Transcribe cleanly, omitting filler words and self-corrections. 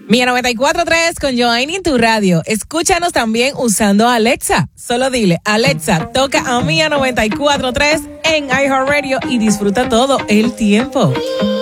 Mía 94.3 con Joanny en tu radio. Escúchanos también usando Alexa. Solo dile, Alexa, toca a Mía 94.3 en iHeartRadio y disfruta todo el tiempo.